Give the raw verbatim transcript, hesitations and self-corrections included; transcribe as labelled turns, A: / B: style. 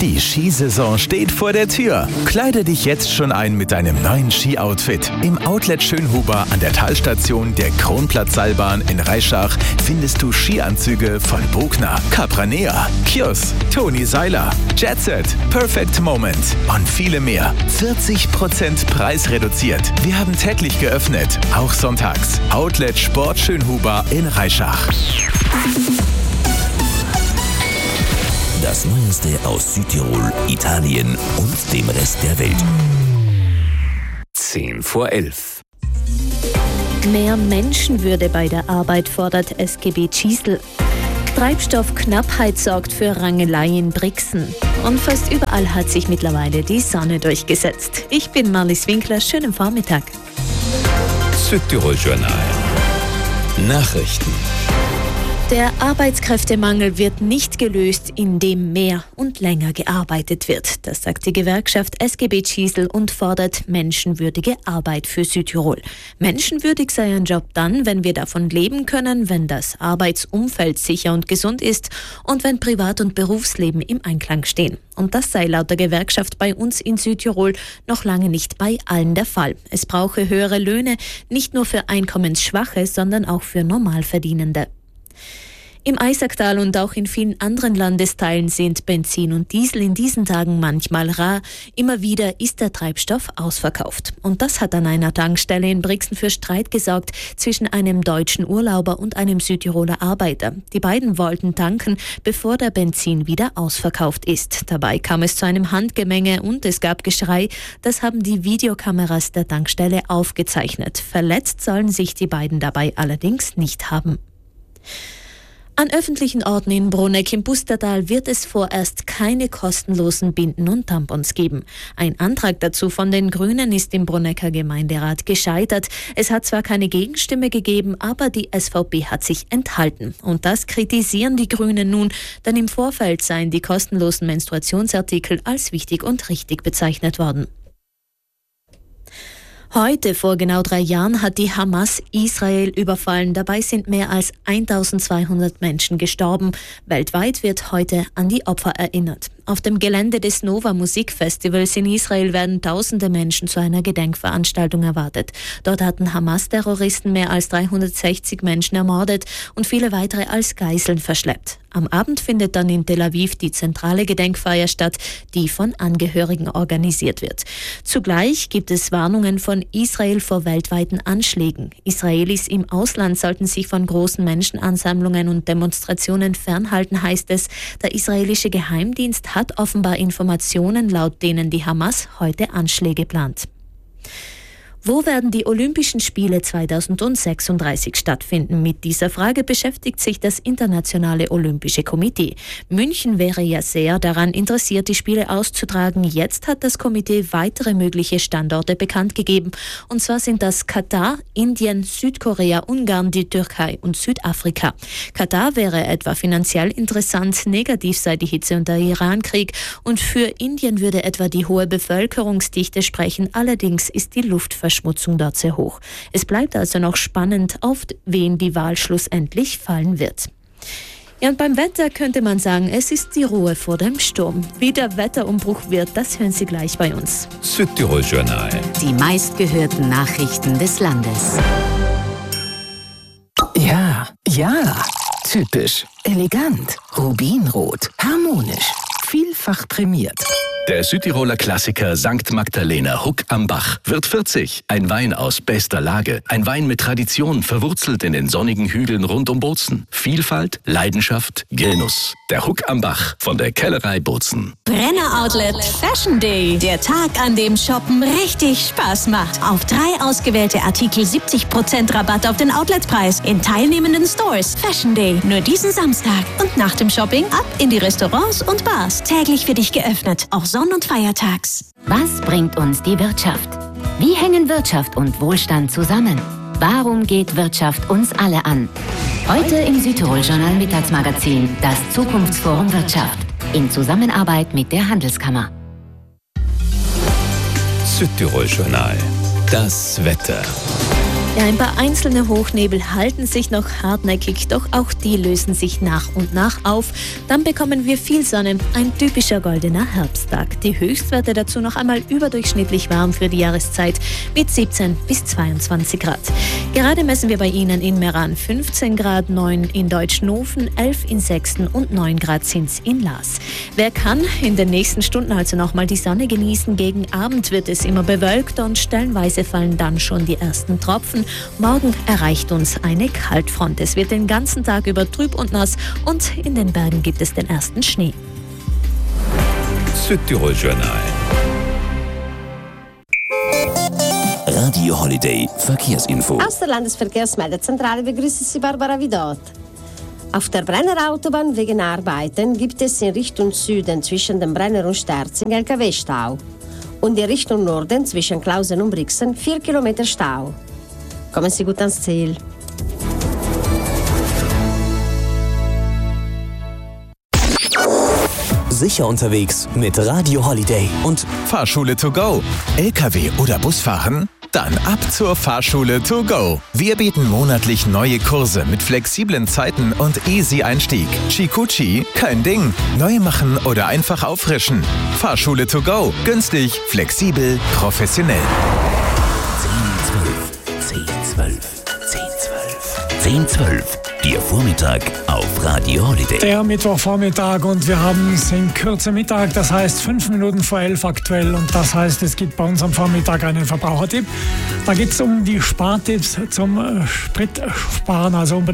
A: Die Skisaison steht vor der Tür. Kleide dich jetzt schon ein mit deinem neuen Ski-Outfit. Im Outlet Schönhuber an der Talstation der Kronplatzseilbahn in Reischach findest du Skianzüge von Bogner, Capranea, Kjos, Toni Seiler, Jetset, Perfect Moment und viele mehr. vierzig Prozent preisreduziert. Wir haben täglich geöffnet, auch sonntags. Outlet Sport Schönhuber in Reischach.
B: Das Neueste aus Südtirol, Italien und dem Rest der Welt. Zehn vor elf.
C: Mehr Menschenwürde bei der Arbeit fordert S G B Tschiesl. Treibstoffknappheit sorgt für Rangelei in Brixen. Und fast überall hat sich mittlerweile die Sonne durchgesetzt. Ich bin Marlies Winkler, schönen Vormittag.
B: Südtirol Journal. Nachrichten.
C: Der Arbeitskräftemangel wird nicht gelöst, indem mehr und länger gearbeitet wird. Das sagt die Gewerkschaft S G B Tschiesl und fordert menschenwürdige Arbeit für Südtirol. Menschenwürdig sei ein Job dann, wenn wir davon leben können, wenn das Arbeitsumfeld sicher und gesund ist und wenn Privat- und Berufsleben im Einklang stehen. Und das sei laut der Gewerkschaft bei uns in Südtirol noch lange nicht bei allen der Fall. Es brauche höhere Löhne, nicht nur für Einkommensschwache, sondern auch für Normalverdienende. Im Eisacktal und auch in vielen anderen Landesteilen sind Benzin und Diesel in diesen Tagen manchmal rar. Immer wieder ist der Treibstoff ausverkauft. Und das hat an einer Tankstelle in Brixen für Streit gesorgt zwischen einem deutschen Urlauber und einem Südtiroler Arbeiter. Die beiden wollten tanken, bevor der Benzin wieder ausverkauft ist. Dabei kam es zu einem Handgemenge und es gab Geschrei. Das haben die Videokameras der Tankstelle aufgezeichnet. Verletzt sollen sich die beiden dabei allerdings nicht haben. An öffentlichen Orten in Bruneck im Pustertal wird es vorerst keine kostenlosen Binden und Tampons geben. Ein Antrag dazu von den Grünen ist im Brunecker Gemeinderat gescheitert. Es hat zwar keine Gegenstimme gegeben, aber die S V P hat sich enthalten. Und das kritisieren die Grünen nun, denn im Vorfeld seien die kostenlosen Menstruationsartikel als wichtig und richtig bezeichnet worden. Heute, vor genau drei Jahren, hat die Hamas Israel überfallen. Dabei sind mehr als eintausendzweihundert Menschen gestorben. Weltweit wird heute an die Opfer erinnert. Auf dem Gelände des Nova Musikfestivals in Israel werden tausende Menschen zu einer Gedenkveranstaltung erwartet. Dort hatten Hamas-Terroristen mehr als dreihundertsechzig Menschen ermordet und viele weitere als Geiseln verschleppt. Am Abend findet dann in Tel Aviv die zentrale Gedenkfeier statt, die von Angehörigen organisiert wird. Zugleich gibt es Warnungen von Israel vor weltweiten Anschlägen. Israelis im Ausland sollten sich von großen Menschenansammlungen und Demonstrationen fernhalten, heißt es. Der israelische Geheimdienst hat offenbar Informationen, laut denen die Hamas heute Anschläge plant. Wo werden die Olympischen Spiele zweitausendsechsunddreißig stattfinden? Mit dieser Frage beschäftigt sich das Internationale Olympische Komitee. München wäre ja sehr daran interessiert, die Spiele auszutragen. Jetzt hat das Komitee weitere mögliche Standorte bekannt gegeben. Und zwar sind das Katar, Indien, Südkorea, Ungarn, die Türkei und Südafrika. Katar wäre etwa finanziell interessant, negativ sei die Hitze und der Irankrieg. Und für Indien würde etwa die hohe Bevölkerungsdichte sprechen. Allerdings ist die Luftverschmutzung Schmutzung dort sehr hoch. Es bleibt also noch spannend, auf wen die Wahl schlussendlich fallen wird. Ja, und beim Wetter könnte man sagen, es ist die Ruhe vor dem Sturm. Wie der Wetterumbruch wird, das hören Sie gleich bei uns.
B: Südtirol Journal.
D: Die meistgehörten Nachrichten des Landes.
E: Ja, ja, typisch, elegant, rubinrot, harmonisch, vielfach prämiert.
A: Der Südtiroler Klassiker Sankt Magdalena Huck am Bach wird vierzig. Ein Wein aus bester Lage. Ein Wein mit Tradition, verwurzelt in den sonnigen Hügeln rund um Bozen. Vielfalt, Leidenschaft, Genuss. Der Huck am Bach von der Kellerei Bozen.
F: Brenner Outlet Fashion Day. Der Tag, an dem Shoppen richtig Spaß macht. Auf drei ausgewählte Artikel siebzig Prozent Rabatt auf den Outletpreis in teilnehmenden Stores. Fashion Day. Nur diesen Samstag. Und nach dem Shopping ab in die Restaurants und Bars. Täglich für dich geöffnet. Auch Sonn- und Feiertags.
D: Was bringt uns die Wirtschaft? Wie hängen Wirtschaft und Wohlstand zusammen? Warum geht Wirtschaft uns alle an? Heute im Südtirol Journal Mittagsmagazin das Zukunftsforum Wirtschaft in Zusammenarbeit mit der Handelskammer.
B: Südtirol Journal. Das Wetter.
C: Ja, ein paar einzelne Hochnebel halten sich noch hartnäckig, doch auch die lösen sich nach und nach auf. Dann bekommen wir viel Sonne, ein typischer goldener Herbsttag. Die Höchstwerte dazu noch einmal überdurchschnittlich warm für die Jahreszeit mit siebzehn bis zweiundzwanzig Grad. Gerade messen wir bei Ihnen in Meran fünfzehn Grad, neun in Deutschnofen, elf in Sexten und neun Grad sind's in Laas. Wer kann in den nächsten Stunden also nochmal die Sonne genießen? Gegen Abend wird es immer bewölkter und stellenweise fallen dann schon die ersten Tropfen. Morgen erreicht uns eine Kaltfront. Es wird den ganzen Tag über trüb und nass und in den Bergen gibt es den ersten Schnee.
B: Südtirol Journal. Radio Holiday Verkehrsinfo.
G: Aus der Landesverkehrsmeldezentrale begrüßt Sie Barbara Vidot. Auf der Brenner Autobahn wegen Arbeiten gibt es in Richtung Süden zwischen dem Brenner und Sterzing L K W-Stau. Und in Richtung Norden zwischen Klausen und Brixen vier Kilometer Stau. Kommen Sie gut ans Ziel.
H: Sicher unterwegs mit Radio Holiday und
A: Fahrschule to go. L K W oder Busfahren? Dann ab zur Fahrschule to go. Wir bieten monatlich neue Kurse mit flexiblen Zeiten und easy Einstieg. Chikuchi, kein Ding. Neu machen oder einfach auffrischen. Fahrschule to go. Günstig, flexibel, professionell.
B: zehn zwölf, zehn zwölf, zehn zwölf. Ihr Vormittag auf Radio Holiday.
I: Der Mittwochvormittag und wir haben es in Kürze Mittag, das heißt fünf Minuten vor elf aktuell und das heißt, es gibt bei uns am Vormittag einen Verbrauchertipp. Da geht es um die Spartipps zum Spritsparen, also um